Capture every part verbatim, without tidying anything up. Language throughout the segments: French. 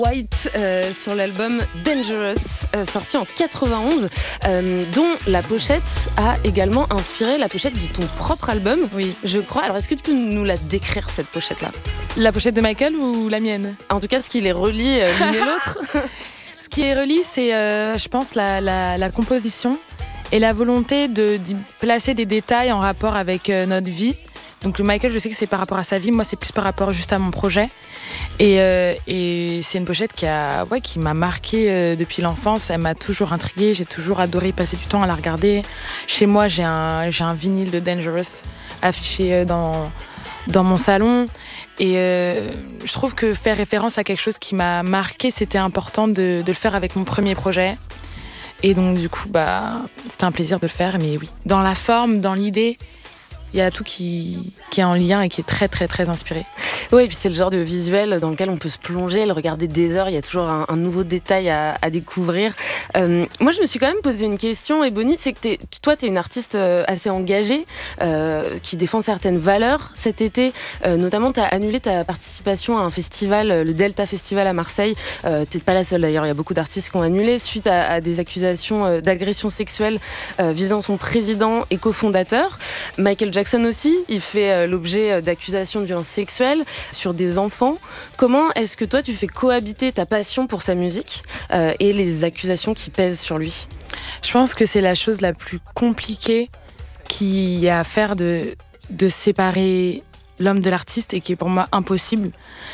White euh, sur l'album Dangerous, euh, sorti en quatre-vingt-onze, euh, dont la pochette a également inspiré la pochette de ton propre album, Oui. je crois. Alors, est-ce que tu peux nous la décrire, cette pochette-là ? La pochette de Michael ou la mienne ? En tout cas, ce qui les relie euh, l'une et l'autre. Ce qui est relié, c'est, euh, je pense, la, la, la composition et la volonté de, d'y placer des détails en rapport avec euh, notre vie. Donc le Michael, je sais que c'est par rapport à sa vie, moi c'est plus par rapport juste à mon projet. Et, euh, et c'est une pochette qui, a, ouais, qui m'a marquée euh, depuis l'enfance, elle m'a toujours intriguée, j'ai toujours adoré passer du temps à la regarder. Chez moi, j'ai un, j'ai un vinyle de Dangerous affiché euh, dans, dans mon salon. Et euh, je trouve que faire référence à quelque chose qui m'a marquée, c'était important de, de le faire avec mon premier projet. Et donc du coup, bah, c'était un plaisir de le faire, mais oui. Dans la forme, dans l'idée, il y a tout qui, qui est en lien et qui est très, très, très inspiré. Oui, et puis c'est le genre de visuel dans lequel on peut se plonger, le regarder des heures. Il y a toujours un, un nouveau détail à, à découvrir. Euh, moi, je me suis quand même posé une question, Ebony, c'est que t'es, toi, tu es une artiste assez engagée, euh, qui défend certaines valeurs. Cet été, euh, notamment, tu as annulé ta participation à un festival, le Delta Festival à Marseille. Euh, tu n'es pas la seule, d'ailleurs. Il y a beaucoup d'artistes qui ont annulé suite à, à des accusations d'agression sexuelle euh, visant son président et cofondateur. Michael Jackson aussi, il fait l'objet d'accusations de violences sexuelles sur des enfants. Comment est-ce que toi, tu fais cohabiter ta passion pour sa musique euh, et les accusations qui pèsent sur lui ? Je pense que c'est la chose la plus compliquée qu'il y a à faire de, de séparer l'homme de l'artiste et qui est pour moi impossible.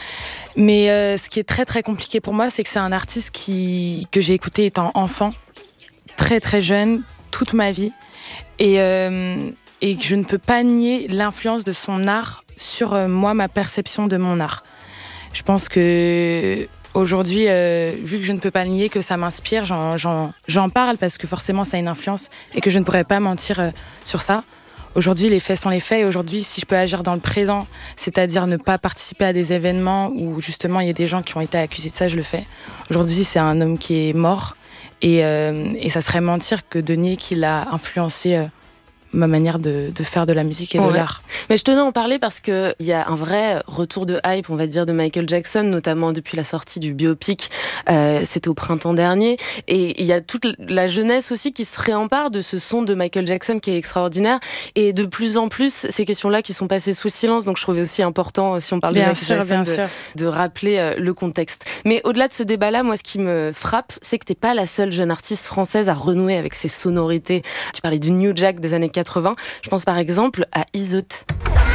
Mais euh, ce qui est très très compliqué pour moi, c'est que c'est un artiste qui, que j'ai écouté étant enfant, très très jeune, toute ma vie. Et... Euh, et que je ne peux pas nier l'influence de son art sur euh, moi, ma perception de mon art. Je pense que aujourd'hui, euh, vu que je ne peux pas le nier, que ça m'inspire, j'en, j'en, j'en parle parce que forcément ça a une influence et que je ne pourrais pas mentir euh, sur ça. Aujourd'hui, les faits sont les faits et aujourd'hui, si je peux agir dans le présent, c'est-à-dire ne pas participer à des événements où justement il y a des gens qui ont été accusés de ça, je le fais. Aujourd'hui, c'est un homme qui est mort et, euh, et ça serait mentir que de nier qu'il a influencé euh, ma manière de, de faire de la musique et de ouais. l'art. Mais je tenais à en parler parce qu'il y a un vrai retour de hype, on va dire, de Michael Jackson, notamment depuis la sortie du biopic, euh, c'était au printemps dernier, et il y a toute la jeunesse aussi qui se réempare de ce son de Michael Jackson qui est extraordinaire, et de plus en plus, ces questions-là qui sont passées sous silence, donc je trouvais aussi important, si on parle bien de Michael sûr, Jackson, de, de rappeler euh, le contexte. Mais au-delà de ce débat-là, moi, ce qui me frappe, c'est que t'es pas la seule jeune artiste française à renouer avec ses sonorités. Tu parlais du New Jack des années quatre-vingts, je pense par exemple à Iseut.